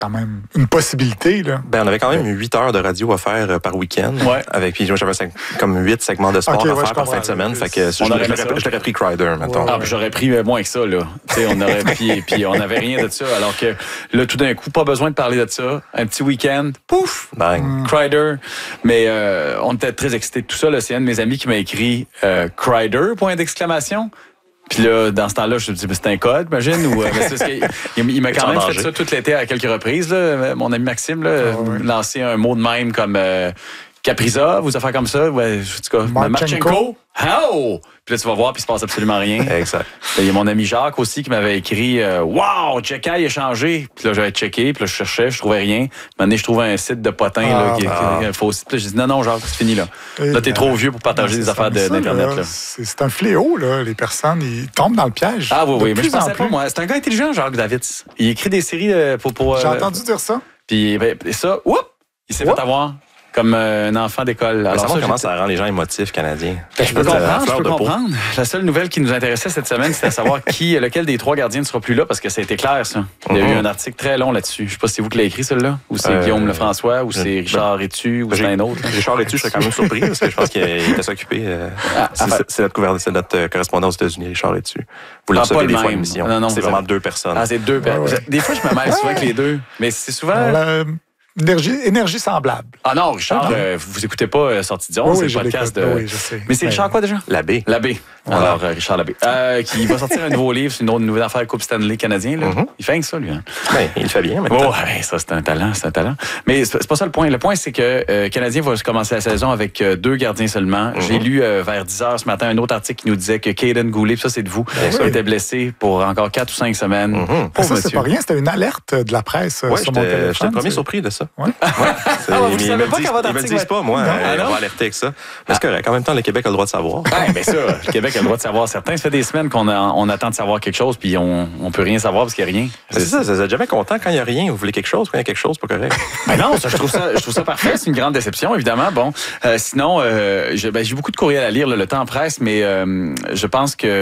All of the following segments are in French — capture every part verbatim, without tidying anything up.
quand même une possibilité, là. Ben, on avait quand même huit heures de radio à faire par week-end. Ouais. Avec, puis j'avais cinq, comme huit segments de sport okay, à ouais, faire par fin de semaine. Fait que on je, aurait je, l'aurais, je l'aurais pris Crider, mettons. Ah, puis j'aurais pris moins que ça, là. Tu sais, on aurait pris, puis on n'avait rien de ça. Alors que là, tout d'un coup, pas besoin de parler de ça. Un petit week-end, pouf! Bang. Mm. Crider. Mais euh, on était très excités de tout ça, là. C'est un de mes amis qui m'a écrit euh, Crider, point d'exclamation. Puis là, dans ce temps-là, je me dis, c'est un code, imagine, ou euh, c'est ce qu'il, il, il m'a quand même fait ça tout l'été à quelques reprises. Là. Mon ami Maxime, là, oh, ouais. lancé un mot de même comme euh, Capriza, vous affaires comme ça. Ouais, en tout cas, Marchenko. Oh! Puis là, tu vas voir, puis il se passe absolument rien. Exact. Il y a mon ami Jacques aussi qui m'avait écrit euh, Wow, Jekai a changé. Puis là, j'avais checké, puis là, je cherchais, je trouvais rien. Maintenant, je trouvais un site de potin, ah, là, qui, ah. qui est un faux site. Puis là, j'ai dit Non, non, Jacques, c'est fini, là. Et là, t'es ben, trop vieux pour partager des affaires de, ça, d'Internet, là. là. C'est, c'est un fléau, là. Les personnes, ils tombent dans le piège. Ah, oui, oui, mais je pensais pas, moi. C'est un gars intelligent, Jacques Davids. Il écrit des séries pour. pour J'ai euh, entendu dire ça. Puis, ben, ça, oups, il s'est oups. fait avoir. Comme euh, un enfant d'école. Alors ça, comment ça rend les gens émotifs canadiens? Ben, je peux comprendre, je peux comprendre. La seule nouvelle qui nous intéressait cette semaine, c'était de savoir qui, lequel des trois gardiens ne sera plus là, parce que ça a été clair, ça. Il y a mm-hmm. eu un article très long là-dessus. Je sais pas si c'est vous qui l'avez écrit, celui-là, ou c'est euh, Guillaume Lefrançois, ou c'est Richard Rétu, ou ben, c'est un autre. Là. Richard Rétu, je serais quand même surpris, parce que je pense qu'il était s'occupé. Euh, ah, c'est, enfin, c'est, notre gouverneur, c'est notre correspondant aux États-Unis, Richard Rétu. Vous le ah, recevez des fois à l'émission. Non, non, c'est vraiment deux personnes. Ah, c'est deux personnes. Des fois, je me mêle souvent avec les deux, mais c'est souvent... Énergie, énergie semblable. Ah non, Richard, ah, euh, vous écoutez pas euh, Sortie d'onde, oui, c'est le podcast de... Oui, je sais. Mais c'est Richard quoi déjà? Labbé. Labbé. Voilà. Alors, euh, Richard Labbé. Euh, qui va sortir un nouveau livre, c'est une, autre, une nouvelle affaire Coupe Stanley canadien. Là. Mm-hmm. Il fait que ça, lui. Hein? Ben, il le fait bien. Oh, ouais, ça, c'est un talent, c'est un talent. Mais c'est, c'est pas ça le point. Le point, c'est que euh, Canadien va commencer la saison avec euh, deux gardiens seulement. Mm-hmm. J'ai lu euh, vers dix heures ce matin un autre article qui nous disait que Caden Goulet, ça c'est de vous, ben, oui. était blessé pour encore quatre ou cinq semaines. Mm-hmm. Oh, ça, monsieur. C'est pas rien, c'était une alerte de la presse ouais, sur mon téléphone. J'étais le premier surpris de ça. Ouais. ouais. Ah, vous ils savez pas qu'à votre article... Ils me disent pas, moi, euh, on va alerter avec ça. Mais c'est correct. En même temps, le Québec a le droit de savoir. Ben, bien sûr, le Québec a le droit de savoir certains. Ça fait des semaines qu'on a, on attend de savoir quelque chose, puis on ne peut rien savoir parce qu'il n'y a rien. C'est, c'est ça, vous êtes jamais content quand il n'y a rien. Vous voulez quelque chose, quand il y a quelque chose, pas correct. Ben non, ça, je, trouve ça, je trouve ça parfait. C'est une grande déception, évidemment. Bon, euh, sinon, euh, je, ben, j'ai beaucoup de courriels à lire, là, le temps presse, mais euh, je pense que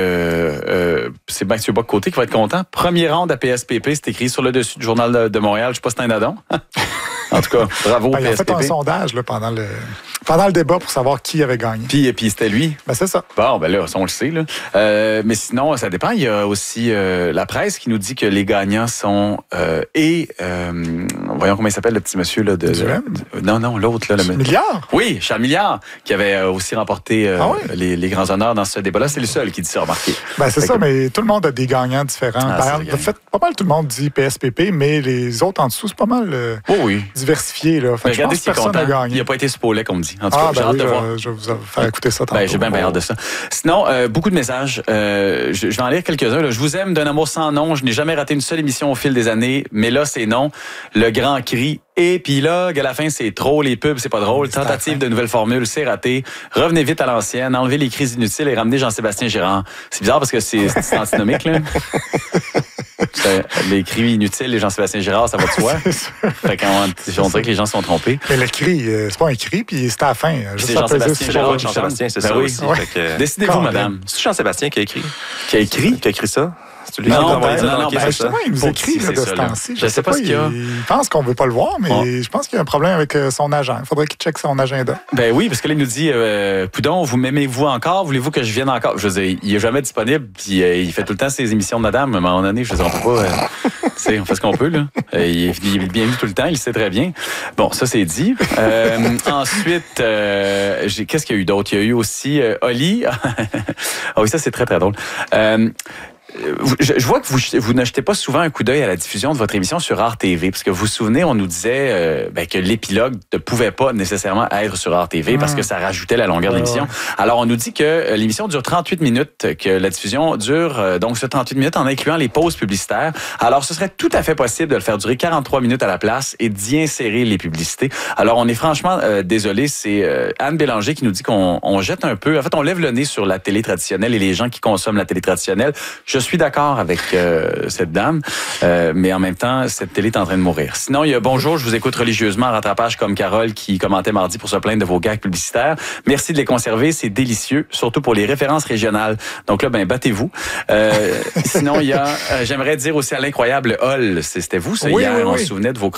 euh, c'est Mathieu Bock-Côté qui va être content. Premier round à P S P P, c'est écrit sur le dessus du Journal de, de Montréal. Je ne sais pas si c'est un addon. En tout cas, bravo, ben, P S P P. Il a fait un sondage là, pendant, le, pendant le débat pour savoir qui avait gagné. Puis, puis c'était lui. Ben, c'est ça. Bon, ben là, on le sait. Là. Euh, mais sinon, ça dépend. Il y a aussi euh, la presse qui nous dit que les gagnants sont... Euh, et, euh, voyons comment il s'appelle, le petit monsieur. Là, de, de, de Non, non, l'autre. Là, le Milliard? Oui, Charles Milliard, qui avait aussi remporté euh, ah, oui? les, les grands honneurs dans ce débat-là. C'est le seul qui dit ça, remarquez. Ben, c'est fait ça, que... mais tout le monde a des gagnants différents. Ah, ben, en fait, pas mal tout le monde dit P S P P, mais les autres en dessous, c'est pas mal euh, oh, oui. diversifié. Là. Fait, regardez si personne n'a gagné. Il n'a pas été spoilé, comme on dit. En tout ah, cas, ben j'ai hâte oui, de je, voir. Je vais vous faire écouter ça tantôt. Ben, j'ai bien, bien hâte de ça. Sinon, euh, beaucoup de messages. Euh, je, je vais en lire quelques-uns. Là. Je vous aime d'un amour sans nom. Je n'ai jamais raté une seule émission au fil des années. Mais là, c'est non. Le grand cri. Épilogue, à la fin, c'est trop. Les pubs, c'est pas drôle. Tentative de nouvelle formule, c'est raté. Revenez vite à l'ancienne. Enlevez les crises inutiles et ramenez Jean-Sébastien Girard. C'est bizarre parce que c'est, c'est antinomique, là. Les cris inutiles et Jean-Sébastien Girard, ça va de soi. Fait qu'on on dirait que les gens se sont trompés. Mais le cri, c'est pas un cri, puis c'est à la fin. C'est Jean-Sébastien Girard. Jean-Sébastien, c'est ben ça oui. aussi. Ouais. Que... Décidez-vous, madame. C'est Jean-Sébastien qui a écrit. Qui a écrit? Qui a écrit ça? C'est lui non, non, ben, non, non, ben, justement, il nous écrit là, de ce temps-ci. Je ne sais pas ce qu'il y a. Il pense qu'on ne veut pas le voir, mais oh. je pense qu'il y a un problème avec son agent. Il faudrait qu'il check son agenda. Ben oui, parce que là, il nous dit euh, Poudon, vous m'aimez-vous encore? Voulez-vous que je vienne encore? Je veux dire, il n'est jamais disponible, puis euh, il fait tout le temps ses émissions de madame. À un moment donné, je veux dire, on peut pas. Euh, on fait ce qu'on peut, là. Euh, il, est, il est bien vu tout le temps, il sait très bien. Bon, ça, c'est dit. Euh, ensuite, euh, j'ai, qu'est-ce qu'il y a eu d'autre? Il y a eu aussi euh, Oli. Ah oui, ça, c'est très, très drôle. Euh, Je, je vois que vous, vous ne jetez pas souvent un coup d'œil à la diffusion de votre émission sur R T V, parce que vous vous souvenez, on nous disait euh, ben, que l'épilogue ne pouvait pas nécessairement être sur R T V mmh. parce que ça rajoutait la longueur de l'émission. Alors, on nous dit que l'émission dure trente-huit minutes, que la diffusion dure euh, donc ce trente-huit minutes en incluant les pauses publicitaires. Alors, ce serait tout à fait possible de le faire durer quarante-trois minutes à la place et d'y insérer les publicités. Alors, on est franchement euh, désolé, c'est euh, Anne Bélanger qui nous dit qu'on on jette un peu, en fait, on lève le nez sur la télé traditionnelle et les gens qui consomment la télé traditionnelle. Je suis d'accord avec euh, cette dame, euh, mais en même temps, cette télé est en train de mourir. Sinon, il y a Bonjour, je vous écoute religieusement en rattrapage comme Carole qui commentait mardi pour se plaindre de vos gags publicitaires. Merci de les conserver, c'est délicieux, surtout pour les références régionales. Donc là, ben battez-vous. Euh, sinon, il y a, euh, j'aimerais dire aussi à l'incroyable Hall, c'était vous, ça, oui, hier, oui, on oui. se souvenait de vos